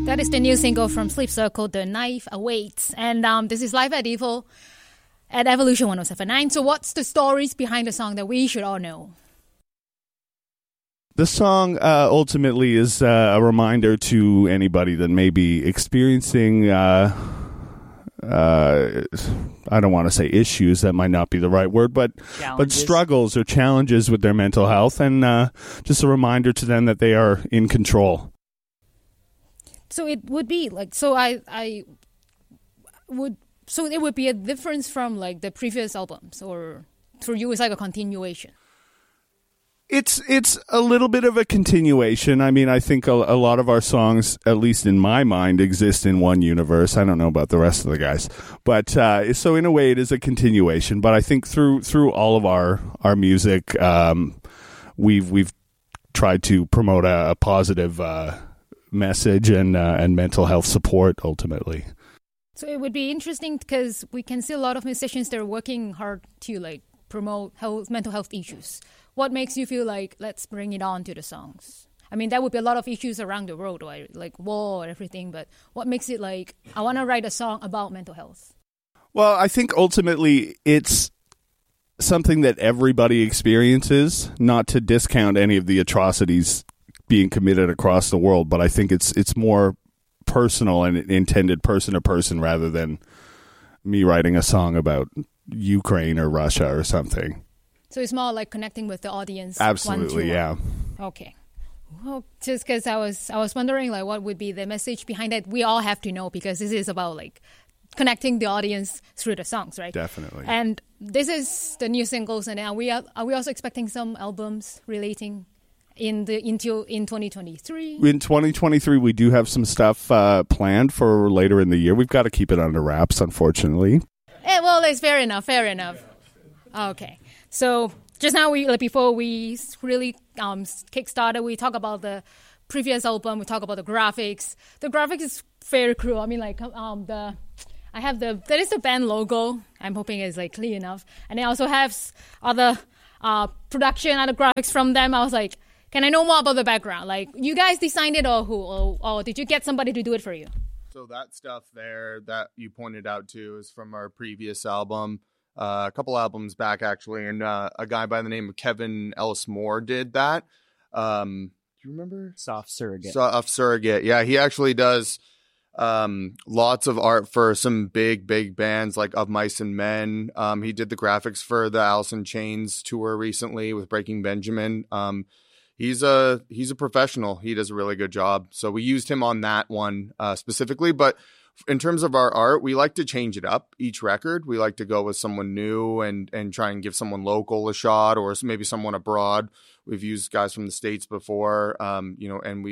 That is the new single from Sleep Circle, The Knife Awaits. And this is Live at Evil at Evolution 107.9. So what's the stories behind the song that we should all know? The song ultimately is a reminder to anybody that may be experiencing, I don't want to say issues, that might not be the right word, but struggles or challenges with their mental health, and just a reminder to them that they are in control. So it would be like, so it would be a difference from like the previous albums, or for you it's like a continuation? It's a little bit of a continuation. I mean, I think a lot of our songs, at least in my mind, exist in one universe. I don't know about the rest of the guys, but so in a way, it is a continuation. But I think through all of our music, we've tried to promote a positive message and mental health support ultimately. So it would be interesting because we can see a lot of musicians that are working hard to like promote mental health issues. What makes you feel like let's bring it on to the songs? I mean, there would be a lot of issues around the world, right? Like war and everything, but what makes it like I want to write a song about mental health? Well, I think ultimately it's something that everybody experiences, not to discount any of the atrocities being committed across the world, but I think it's more personal and intended person to person rather than me writing a song about Ukraine or Russia or something. So it's more like connecting with the audience. Absolutely, yeah. Okay. Well, just because I was wondering like what would be the message behind it. We all have to know because this is about like connecting the audience through the songs, right? Definitely. And this is the new singles, and are we also expecting some albums relating in 2023? In 2023, we do have some stuff planned for later in the year. We've got to keep it under wraps, unfortunately. Well, it's fair enough. Okay. So just now, before we really kickstarted, we talk about the previous album. We talk about the graphics. The graphics is very cool. I mean, like that is the band logo. I'm hoping it's like clear enough. And I also have other production, other graphics from them. I was like, can I know more about the background? Like, you guys designed it, or who? Or did you get somebody to do it for you? So that stuff there that you pointed out to is from our previous album. A couple albums back, actually, and a guy by the name of Kevin Ellis Moore did that. Do you remember? Soft Surrogate. Soft Surrogate. Yeah, he actually does lots of art for some big bands like Of Mice and Men. He did the graphics for the Alice in Chains tour recently with Breaking Benjamin. He's a professional. He does a really good job. So we used him on that one specifically, but in terms of our art, we like to change it up each record. We like to go with someone new and try and give someone local a shot, or maybe someone abroad. We've used guys from the States before, and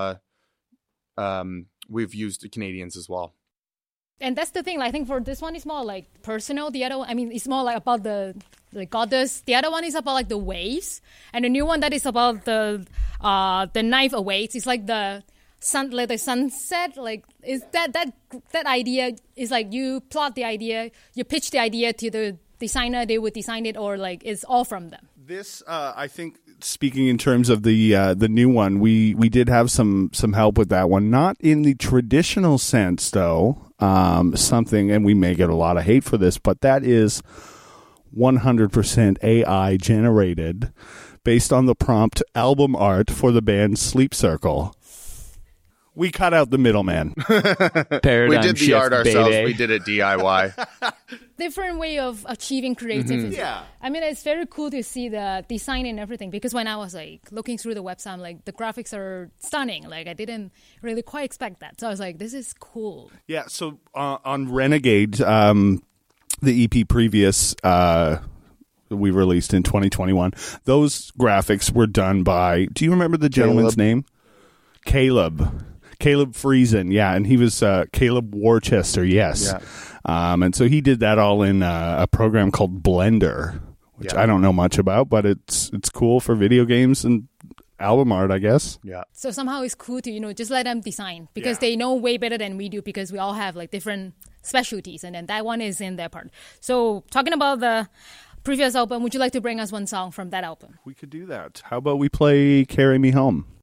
we've used the Canadians as well. And that's the thing. I think for this one, it's more like personal. The other one, I mean, it's more like about the goddess. The other one is about like the waves, and the new one that is about the knife awaits. It's like the sunset. Like, is that idea is like you plot the idea, you pitch the idea to the designer, they would design it, or like it's all from them. This, I think, speaking in terms of the new one, we did have some help with that one. Not in the traditional sense, though. Something, and we may get a lot of hate for this, but that is 100% AI generated, based on the prompt album art for the band Sleep Circle. We cut out the middleman. We did the art ourselves. Baby. We did it DIY. Different way of achieving creativity. Mm-hmm. Yeah. I mean, it's very cool to see the design and everything, because when I was like looking through the website, I'm like, the graphics are stunning. Like, I didn't really quite expect that. So I was like, this is cool. Yeah. So on Renegade, the EP previous we released in 2021, those graphics were done by, do you remember the gentleman's name? Caleb Friesen, yeah, and he was Caleb Worcester, yes. Yeah. And so he did that all in a program called Blender, which I don't know much about, but it's cool for video games and album art, I guess. Yeah. So somehow it's cool to, just let them design, because they know way better than we do, because we all have like different specialties, and then that one is in their part. So talking about the previous album, would you like to bring us one song from that album? We could do that. How about we play Carry Me Home?